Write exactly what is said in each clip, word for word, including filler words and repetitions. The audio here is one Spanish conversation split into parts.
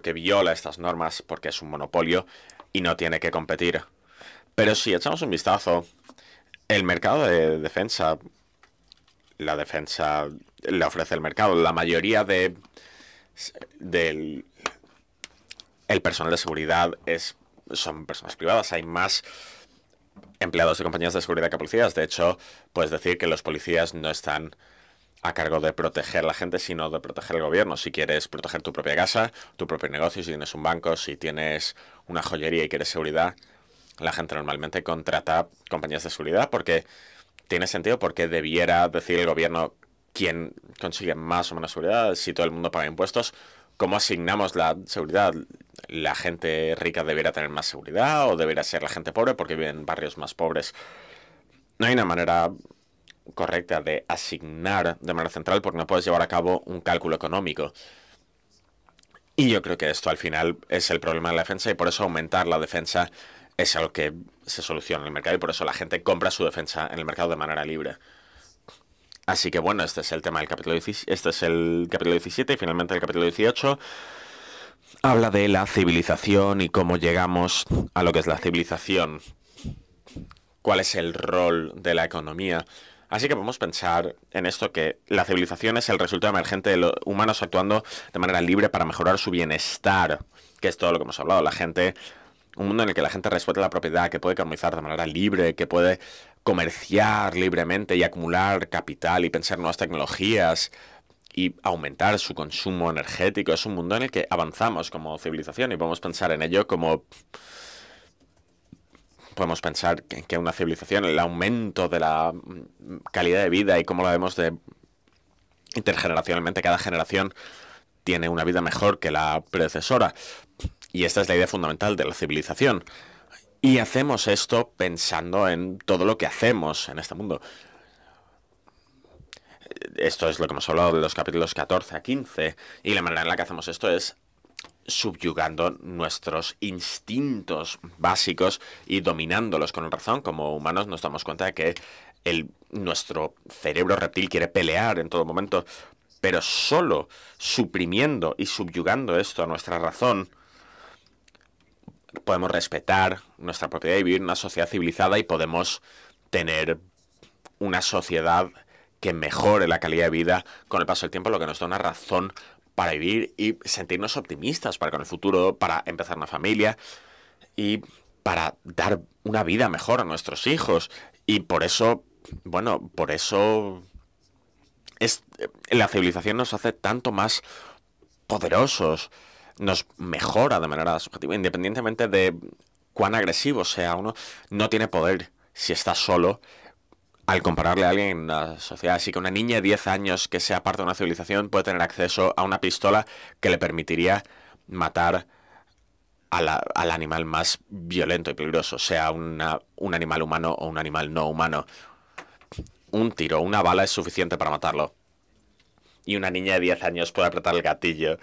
porque viola estas normas, porque es un monopolio y no tiene que competir. Pero si echamos un vistazo, el mercado de defensa, la defensa le ofrece el mercado. La mayoría de del el personal de seguridad es son personas privadas. Hay más empleados de compañías de seguridad que policías. De hecho, puedes decir que los policías no están a cargo de proteger a la gente, sino de proteger al gobierno. Si quieres proteger tu propia casa, tu propio negocio, si tienes un banco, si tienes una joyería y quieres seguridad, la gente normalmente contrata compañías de seguridad porque tiene sentido, porque debiera decir el gobierno quién consigue más o menos seguridad, si todo el mundo paga impuestos. ¿Cómo asignamos la seguridad? ¿La gente rica debería tener más seguridad o debería ser la gente pobre porque vive en barrios más pobres? No hay una manera correcta de asignar de manera central porque no puedes llevar a cabo un cálculo económico. Y yo creo que esto al final es el problema de la defensa y por eso aumentar la defensa es algo que se soluciona en el mercado y por eso la gente compra su defensa en el mercado de manera libre. Así que bueno, este es el tema del capítulo diecisiete, este es el capítulo diecisiete y finalmente el capítulo dieciocho habla de la civilización y cómo llegamos a lo que es la civilización. ¿Cuál es el rol de la economía? Así que podemos pensar en esto, que la civilización es el resultado emergente de los humanos actuando de manera libre para mejorar su bienestar, que es todo lo que hemos hablado. La gente, un mundo en el que la gente respeta la propiedad, que puede economizar de manera libre, que puede comerciar libremente y acumular capital y pensar en nuevas tecnologías y aumentar su consumo energético. Es un mundo en el que avanzamos como civilización y podemos pensar en ello como... Podemos pensar que, que una civilización, el aumento de la calidad de vida y cómo lo vemos de intergeneracionalmente, cada generación tiene una vida mejor que la predecesora. Y esta es la idea fundamental de la civilización. Y hacemos esto pensando en todo lo que hacemos en este mundo. Esto es lo que hemos hablado de los capítulos catorce a quince. Y la manera en la que hacemos esto es subyugando nuestros instintos básicos y dominándolos con razón. Como humanos nos damos cuenta de que el, nuestro cerebro reptil quiere pelear en todo momento, pero solo suprimiendo y subyugando esto a nuestra razón podemos respetar nuestra propiedad y vivir en una sociedad civilizada y podemos tener una sociedad que mejore la calidad de vida con el paso del tiempo, lo que nos da una razón para vivir y sentirnos optimistas para con el futuro, para empezar una familia y para dar una vida mejor a nuestros hijos. Y por eso, bueno, por eso es, la civilización nos hace tanto más poderosos, nos mejora de manera subjetiva, independientemente de cuán agresivo sea uno, no tiene poder si está solo. Al compararle a alguien en una sociedad, así que una niña de diez años que sea parte de una civilización puede tener acceso a una pistola que le permitiría matar a la, al animal más violento y peligroso, sea una, un animal humano o un animal no humano. Un tiro, una bala es suficiente para matarlo. Y una niña de diez años puede apretar el gatillo.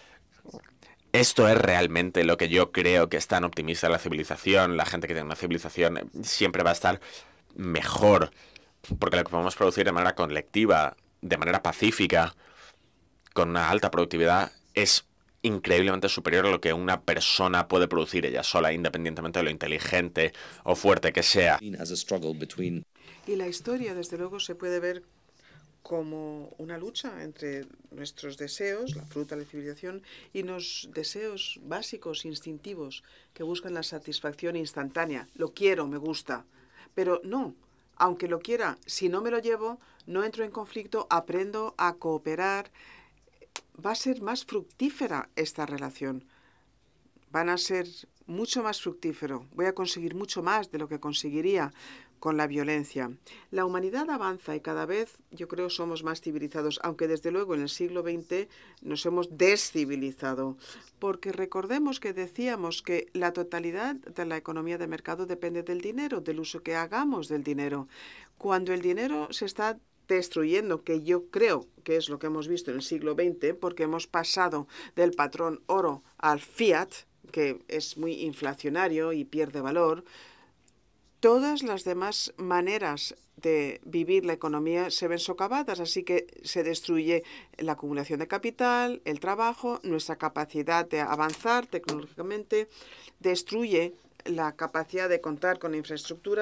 Esto es realmente lo que yo creo que es tan optimista la civilización. La gente que tiene una civilización siempre va a estar mejor, porque lo que podemos producir de manera colectiva, de manera pacífica, con una alta productividad, es increíblemente superior a lo que una persona puede producir ella sola, independientemente de lo inteligente o fuerte que sea. Y la historia, desde luego, se puede ver como una lucha entre nuestros deseos, la fruta de la civilización, y los deseos básicos, instintivos, que buscan la satisfacción instantánea. Lo quiero, me gusta. Pero no, aunque lo quiera, si no me lo llevo, no entro en conflicto, aprendo a cooperar. Va a ser más fructífera esta relación. Van a ser mucho más fructífero. Voy a conseguir mucho más de lo que conseguiría con la violencia. La humanidad avanza y cada vez, yo creo, somos más civilizados, aunque desde luego en el siglo veinte nos hemos descivilizado, porque recordemos que decíamos que la totalidad de la economía de mercado depende del dinero, del uso que hagamos del dinero. Cuando el dinero se está destruyendo, que yo creo que es lo que hemos visto en el siglo veinte, porque hemos pasado del patrón oro al fiat, que es muy inflacionario y pierde valor, todas las demás maneras de vivir la economía se ven socavadas, así que se destruye la acumulación de capital, el trabajo, nuestra capacidad de avanzar tecnológicamente, destruye la capacidad de contar con infraestructura